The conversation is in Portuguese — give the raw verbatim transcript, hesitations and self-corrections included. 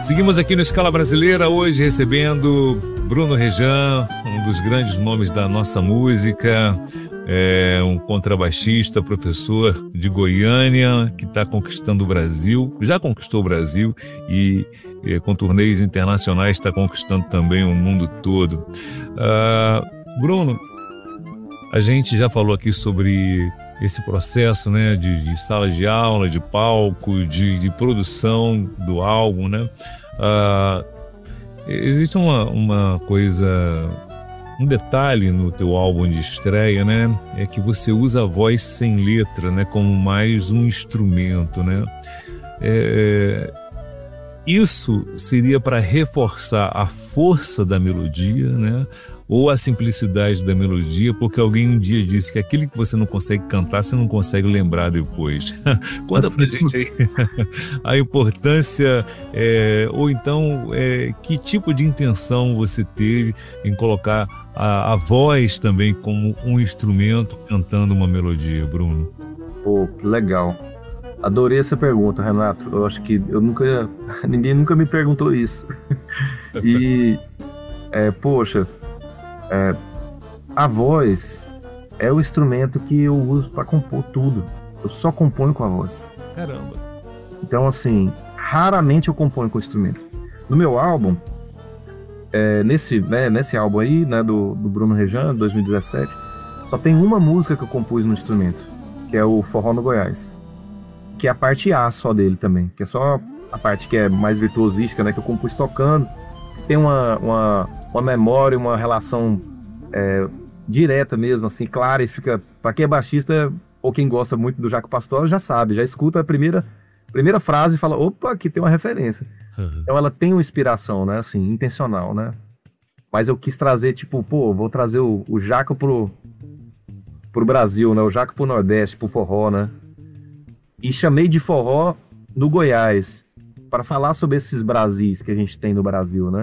Seguimos aqui no Escala Brasileira, hoje recebendo Bruno Rejão, um dos grandes nomes da nossa música, é um contrabaixista, professor de Goiânia, que está conquistando o Brasil, já conquistou o Brasil e, e com turnês internacionais está conquistando também o mundo todo. Uh, Bruno, a gente já falou aqui sobre esse processo, né, de, de salas de aula, de palco, de, de produção do álbum, né? Uh, existe uma, uma coisa, um detalhe no teu álbum de estreia, né? É que você usa a voz sem letra, né, como mais um instrumento, né? É, isso seria para reforçar a força da melodia, né? Ou a simplicidade da melodia, porque alguém um dia disse que aquilo que você não consegue cantar, você não consegue lembrar depois. Conta pra gente aí a importância, é, ou então, é, que tipo de intenção você teve em colocar a, a voz também como um instrumento cantando uma melodia, Bruno? Pô, que legal. Adorei essa pergunta, Renato. Eu acho que eu nunca, ninguém nunca me perguntou isso. E, é, poxa, é, a voz é o instrumento que eu uso para compor tudo. Eu só componho com a voz. Caramba. Então, assim, raramente eu componho com o instrumento. No meu álbum, é, nesse, né, nesse álbum aí, né, do, do Bruno Rejão, dois mil e dezessete, só tem uma música que eu compus no instrumento, que é o Forró no Goiás, que é a parte A só dele também, que é só a parte que é mais virtuosística, né, que eu compus tocando, que tem uma, uma, uma memória, uma relação é, direta mesmo, assim, clara, e fica, pra quem é baixista ou quem gosta muito do Jaco Pastorius já sabe, já escuta a primeira, primeira frase e fala, opa, aqui tem uma referência. Uhum. Então ela tem uma inspiração, né, assim, intencional, né, mas eu quis trazer, tipo, pô, vou trazer o, o Jaco pro, pro Brasil, né, o Jaco pro Nordeste, pro forró, né, e chamei de Forró no Goiás, para falar sobre esses Brasis que a gente tem no Brasil, né?